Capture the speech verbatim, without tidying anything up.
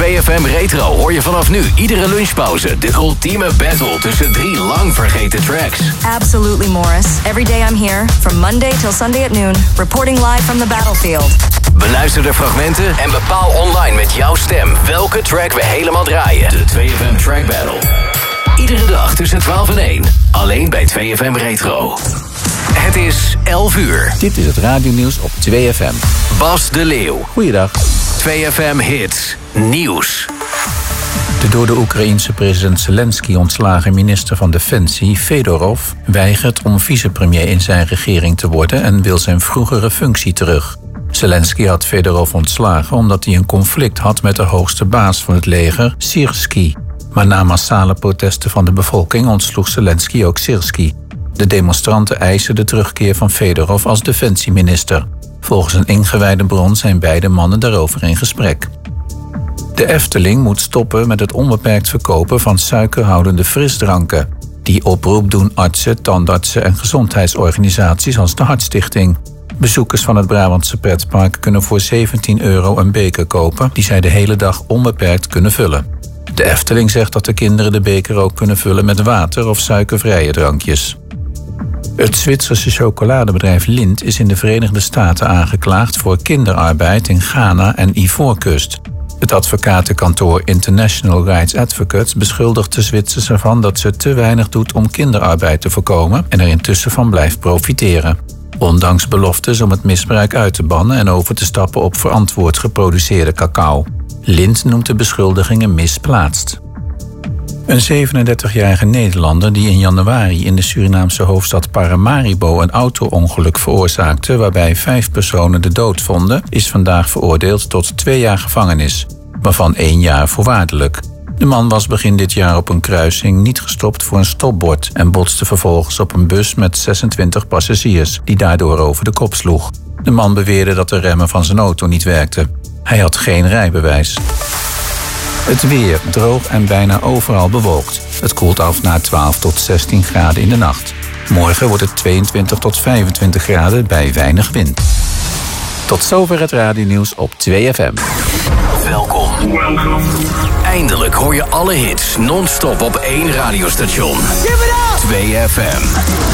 twee F M Retro hoor je vanaf nu iedere lunchpauze de ultieme battle tussen drie lang vergeten tracks. Absolutely, Morris. Every day I'm here, from Monday till Sunday at noon, reporting live from the battlefield. Beluister de fragmenten en bepaal online met jouw stem welke track we helemaal draaien. De twee F M Track Battle. Iedere dag tussen twaalf en één. Alleen bij twee F M Retro. Het is elf uur. Dit is het radionieuws op twee F M. Bas de Leeuw. Goeiedag. twee F M Hits. Nieuws. De door de Oekraïense president Zelensky ontslagen minister van Defensie, Fedorov, weigert om vicepremier in zijn regering te worden en wil zijn vroegere functie terug. Zelensky had Fedorov ontslagen omdat hij een conflict had met de hoogste baas van het leger, Syrský. Maar na massale protesten van de bevolking ontsloeg Zelensky ook Syrský. De demonstranten eisen de terugkeer van Fedorov als defensieminister. Volgens een ingewijde bron zijn beide mannen daarover in gesprek. De Efteling moet stoppen met het onbeperkt verkopen van suikerhoudende frisdranken. Die oproep doen artsen, tandartsen en gezondheidsorganisaties als de Hartstichting. Bezoekers van het Brabantse pretpark kunnen voor zeventien euro een beker kopen die zij de hele dag onbeperkt kunnen vullen. De Efteling zegt dat de kinderen de beker ook kunnen vullen met water of suikervrije drankjes. Het Zwitserse chocoladebedrijf Lindt is in de Verenigde Staten aangeklaagd voor kinderarbeid in Ghana en Ivoorkust. Het advocatenkantoor International Rights Advocates beschuldigt de Zwitsers ervan dat ze te weinig doet om kinderarbeid te voorkomen en er intussen van blijft profiteren. Ondanks beloftes om het misbruik uit te bannen en over te stappen op verantwoord geproduceerde cacao. Lindt noemt de beschuldigingen misplaatst. Een zevenendertigjarige Nederlander die in januari in de Surinaamse hoofdstad Paramaribo een auto-ongeluk veroorzaakte waarbij vijf personen de dood vonden, is vandaag veroordeeld tot twee jaar gevangenis, waarvan één jaar voorwaardelijk. De man was begin dit jaar op een kruising niet gestopt voor een stopbord en botste vervolgens op een bus met zesentwintig passagiers, die daardoor over de kop sloeg. De man beweerde dat de remmen van zijn auto niet werkten. Hij had geen rijbewijs. Het weer droog en bijna overal bewolkt. Het koelt af naar twaalf tot zestien graden in de nacht. Morgen wordt het tweeëntwintig tot vijfentwintig graden bij weinig wind. Tot zover het radionieuws op twee F M. Welkom. Eindelijk hoor je alle hits non-stop op één radiostation. twee F M.